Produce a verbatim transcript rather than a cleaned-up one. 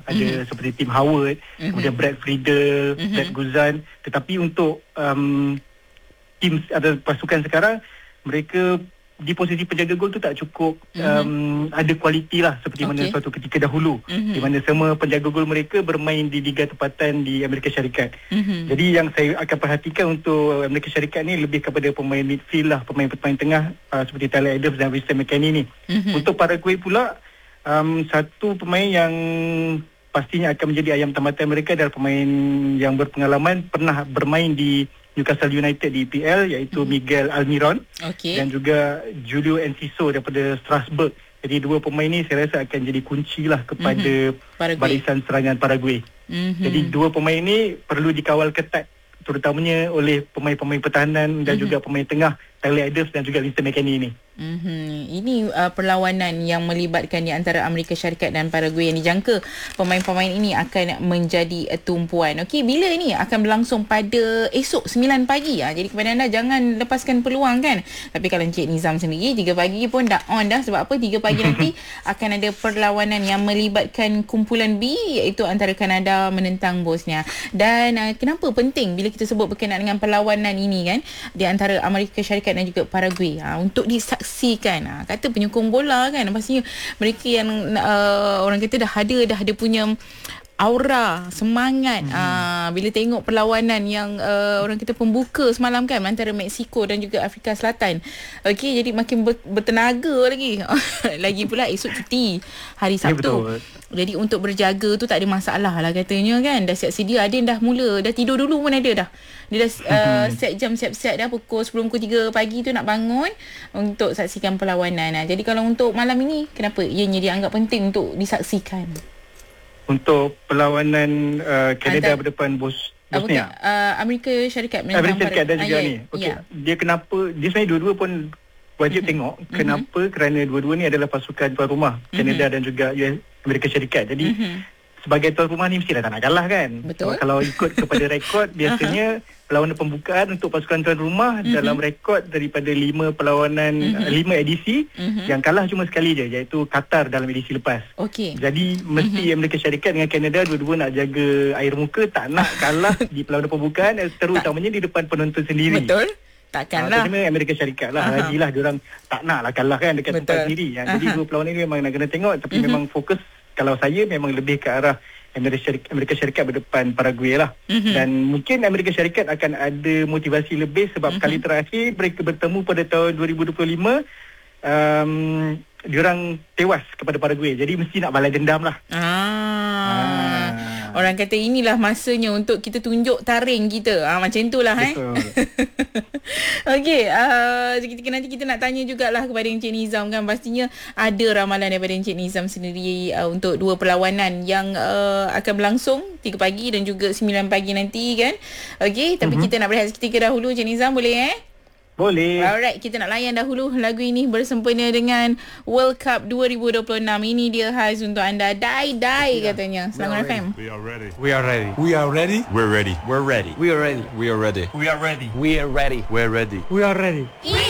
ada mm-hmm. seperti Tim Howard, mm-hmm. kemudian Brad Friedel, mm-hmm. Brad Guzan. Tetapi untuk um, tim atau pasukan sekarang, mereka di posisi penjaga gol tu tak cukup mm-hmm. um, ada kualiti lah seperti okay. mana suatu ketika dahulu, mm-hmm. di mana semua penjaga gol mereka bermain di liga tempatan di Amerika Syarikat. Mm-hmm. Jadi yang saya akan perhatikan untuk Amerika Syarikat ni lebih kepada pemain midfield lah, pemain-pemain tengah uh, seperti Tyler Adams dan Winston McKennie ni. Mm-hmm. Untuk Paraguay pula, um, satu pemain yang pastinya akan menjadi ayam tambatan mereka adalah pemain yang berpengalaman, pernah bermain di Newcastle United di E P L, iaitu mm-hmm. Miguel Almiron, okay. dan juga Julio Enciso daripada Strasbourg. Jadi dua pemain ni saya rasa akan jadi kunci lah kepada mm-hmm. barisan serangan Paraguay. Mm-hmm. Jadi dua pemain ni perlu dikawal ketat, terutamanya oleh pemain-pemain pertahanan dan mm-hmm. juga pemain tengah Tyler Adams dan juga Winston McKennie ni. Mm-hmm. Ini uh, perlawanan yang melibatkan di antara Amerika Syarikat dan Paraguay, yang dijangka pemain-pemain ini akan menjadi uh, tumpuan. Okey, bila ini akan berlangsung? Pada esok sembilan pagi. Ha? Jadi kepada anda, jangan lepaskan peluang kan. Tapi kalau Encik Nizam sendiri tiga pagi pun dah on dah. Sebab apa? tiga pagi nanti akan ada perlawanan yang melibatkan kumpulan B, iaitu antara Kanada menentang Bosnia. Dan uh, kenapa penting bila kita sebut berkenaan dengan perlawanan ini kan, di antara Amerika Syarikat dan juga Paraguay, ha, untuk disaksikan. Ha, kata penyokong bola kan, pastinya mereka yang uh, orang kata dah ada dah ada punya aura, semangat hmm. uh, bila tengok perlawanan yang uh, orang kita pembuka semalam kan, antara Mexico dan juga Afrika Selatan. Okey, jadi makin ber, bertenaga lagi. Lagi pula esok cuti hari Sabtu. Ya, jadi untuk berjaga tu tak ada masalah lah katanya kan. Dah siap sedia, ada yang dah mula, dah tidur dulu pun ada dah. Dia dah uh, set jam siap-siap dah, pukul sebelum pukul tiga pagi tu nak bangun untuk saksikan perlawanan. Jadi kalau untuk malam ini, kenapa ianya dianggap penting untuk disaksikan? Untuk perlawanan uh, Kanada Antara, berdepan Bos Bosnia. Uh, Amerika Syarikat menentang Amerika Syarikat dan juga ayat, ni. Okey. Ya. Dia kenapa? Dia sebenarnya dua-dua pun wajib mm-hmm. tengok. Kenapa? Mm-hmm. Kerana dua-dua ni adalah pasukan tuan rumah, mm-hmm. Kanada dan juga U S Amerika Syarikat. Jadi mm-hmm. sebagai tuan rumah ni mestilah tak nak kalah kan. Betul. Kalau ikut kepada rekod, biasanya perlawanan pembukaan untuk pasukan tuan rumah mm-hmm. dalam rekod daripada lima perlawanan, mm-hmm. lima edisi, mm-hmm. yang kalah cuma sekali je, iaitu Qatar dalam edisi lepas. Okey. Jadi mesti mm-hmm. Amerika Syarikat dengan Kanada dua-dua nak jaga air muka, tak nak kalah di perlawanan pembukaan, terutamanya di depan penonton sendiri. Betul. Takkanlah. Maksudnya Amerika Syarikat lah. Aha. Lagilah diorang tak nak lah kalah kan dekat Betul. tempat sendiri. Ya, jadi dua perlawanan ni memang nak kena tengok. Tapi mm-hmm. memang fokus, kalau saya memang lebih ke arah Amerika Syarikat, Amerika Syarikat berdepan Paraguay lah. Mm-hmm. Dan mungkin Amerika Syarikat akan ada motivasi lebih sebab mm-hmm. kali terakhir mereka bertemu pada tahun dua ribu dua puluh lima, um, diorang tewas kepada Paraguay. Jadi mesti nak balas dendam lah. Ah. ah. Orang kata inilah masanya untuk kita tunjuk taring kita. Ah, macam itulah. Betul. Eh? Okey, uh, nanti kita nak tanya jugalah kepada Encik Nizam kan. Pastinya ada ramalan daripada Encik Nizam sendiri uh, untuk dua perlawanan yang uh, akan berlangsung tiga pagi dan juga sembilan pagi nanti kan. Okey, tapi mm-hmm. kita nak berehat seketika dahulu Encik Nizam, boleh eh? Boleh. Alright, kita nak layan dahulu lagu ini bersempena dengan World Cup dua ribu dua puluh enam. Ini dia khas untuk anda. Die Die katanya. Selangor F M. We are ready. We are ready. We are ready. We're ready. We're ready. We are ready. We are ready. We are ready. We are ready. We're ready. We are ready. We are ready.